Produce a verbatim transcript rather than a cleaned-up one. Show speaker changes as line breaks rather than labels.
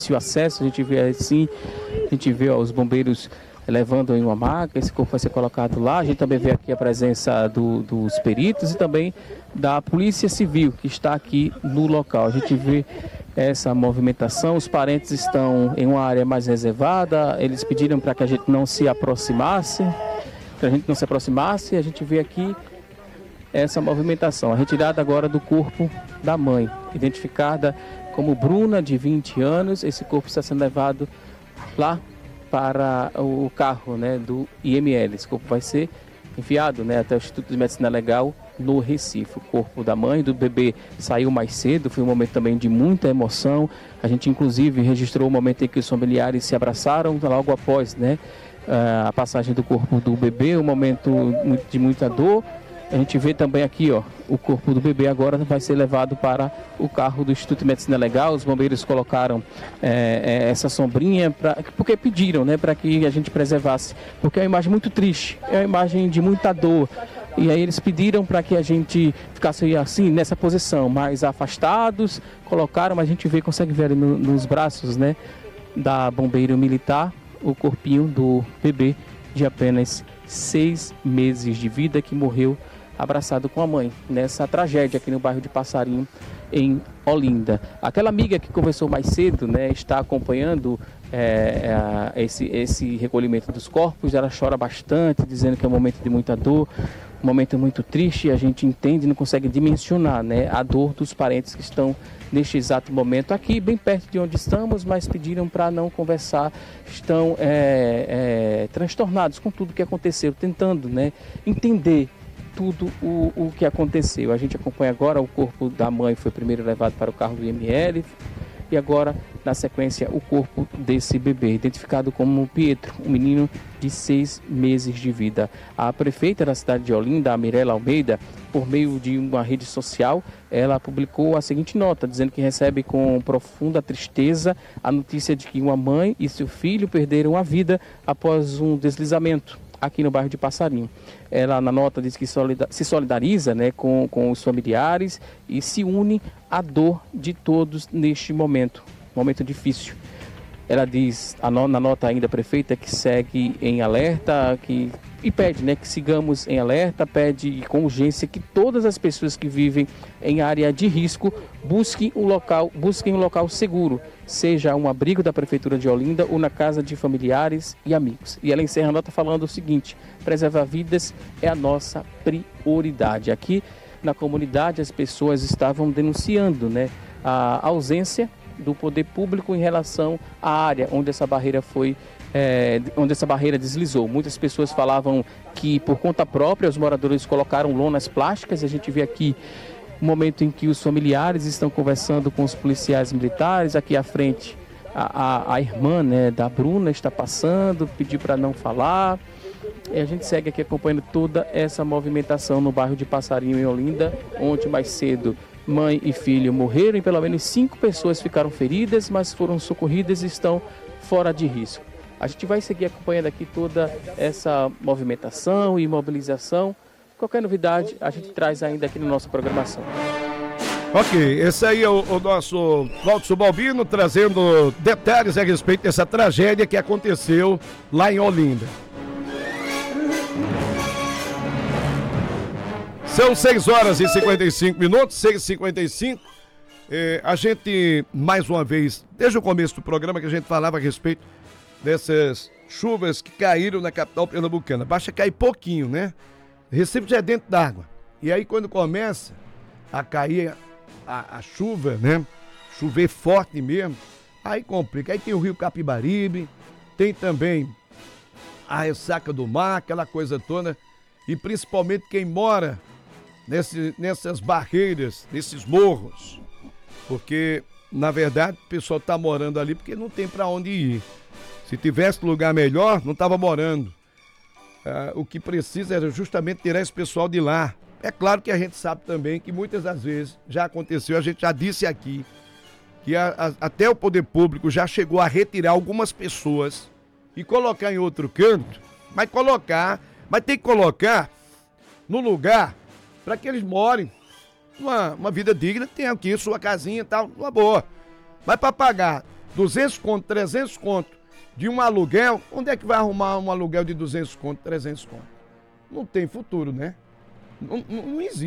o acesso, a gente vê assim, a gente vê ó, os bombeiros levando em uma maca, esse corpo vai ser colocado lá. A gente também vê aqui a presença do, dos peritos e também da Polícia Civil, que está aqui no local. A gente vê essa movimentação, os parentes estão em uma área mais reservada, eles pediram para que a gente não se aproximasse, para a gente não se aproximasse, a gente vê aqui essa movimentação, a retirada agora do corpo da mãe, identificada como Bruna, de vinte anos. Esse corpo está sendo levado lá para o carro, né, do I M L. Esse corpo vai ser enviado, né, até o Instituto de Medicina Legal no Recife. O corpo da mãe e do bebê saiu mais cedo, foi um momento também de muita emoção. A gente inclusive registrou o momento em que os familiares se abraçaram logo após, né, a passagem do corpo do bebê, um momento de muita dor. A gente vê também aqui, ó, o corpo do bebê agora vai ser levado para o carro do Instituto de Medicina Legal. Os bombeiros colocaram é, é, essa sombrinha, pra, porque pediram, né, para que a gente preservasse, porque é uma imagem muito triste, é uma imagem de muita dor. E aí eles pediram para que a gente ficasse assim, nessa posição, mais afastados, colocaram, mas a gente vê, consegue ver ali no, nos braços, né, da bombeiro militar, o corpinho do bebê de apenas seis meses de vida, que morreu abraçado com a mãe, nessa tragédia aqui no bairro de Passarinho, em Olinda. Aquela amiga que conversou mais cedo, né, está acompanhando é, é, esse, esse recolhimento dos corpos. Ela chora bastante, dizendo que é um momento de muita dor, um momento muito triste, e a gente entende e não consegue dimensionar, né, a dor dos parentes que estão neste exato momento aqui, bem perto de onde estamos, mas pediram para não conversar, estão é, é, transtornados com tudo que aconteceu, tentando, né, entender tudo o, o que aconteceu. A gente acompanha agora, o corpo da mãe foi primeiro levado para o carro do I M L e agora, na sequência, o corpo desse bebê, identificado como Pietro, um menino de seis meses de vida. A prefeita da cidade de Olinda, a Mirela Almeida, por meio de uma rede social, ela publicou a seguinte nota, dizendo que recebe com profunda tristeza a notícia de que uma mãe e seu filho perderam a vida após um deslizamento aqui no bairro de Passarinho. Ela, na nota, diz que se solidariza, né, com, com os familiares e se une à dor de todos neste momento, momento difícil. Ela diz, a no, na nota ainda, prefeita, que segue em alerta, que, e pede, né, que sigamos em alerta, pede com urgência que todas as pessoas que vivem em área de risco busquem um local, busquem um local seguro, seja um abrigo da Prefeitura de Olinda ou na casa de familiares e amigos. E ela encerra a nota falando o seguinte: preservar vidas é a nossa prioridade. Aqui na comunidade as pessoas estavam denunciando, né, a ausência do poder público em relação à área onde essa barreira foi, é, onde essa barreira deslizou. Muitas pessoas falavam que por conta própria os moradores colocaram lonas plásticas. A gente vê aqui o momento em que os familiares estão conversando com os policiais militares. Aqui à frente a, a, a irmã, né, da Bruna está passando, pediu para não falar. E a gente segue aqui acompanhando toda essa movimentação no bairro de Passarinho, em Olinda, onde mais cedo mãe e filho morreram e pelo menos cinco pessoas ficaram feridas, mas foram socorridas e estão fora de risco. A gente vai seguir acompanhando aqui toda essa movimentação e mobilização. Qualquer novidade a gente traz ainda aqui na nossa programação.
Ok, esse aí é o, o nosso Valdo Balbino trazendo detalhes a respeito dessa tragédia que aconteceu lá em Olinda. São seis horas e cinquenta e cinco minutos, seis e cinquenta e cinco. É, a gente, mais uma vez, desde o começo do programa que a gente falava a respeito dessas chuvas que caíram na capital pernambucana. Basta cair pouquinho, né? Recife já é dentro d'água. E aí quando começa a cair a, a chuva, né? Chover forte mesmo, aí complica. Aí tem o rio Capibaribe, tem também a ressaca do mar, aquela coisa toda. E principalmente quem mora Nesse, nessas barreiras, nesses morros, porque na verdade o pessoal está morando ali porque não tem para onde ir. Se tivesse lugar melhor, não estava morando. Ah, o que precisa era justamente tirar esse pessoal de lá. É claro que a gente sabe também que muitas das vezes já aconteceu, a gente já disse aqui, que a, a, até o poder público já chegou a retirar algumas pessoas e colocar em outro canto, mas colocar, mas tem que colocar no lugar para que eles morem uma, uma vida digna, tenham aqui sua casinha e tal, uma boa. Mas para pagar duzentos conto, trezentos conto de um aluguel, onde é que vai arrumar um aluguel de duzentos conto, trezentos conto? Não tem futuro, né? Não, não, não existe.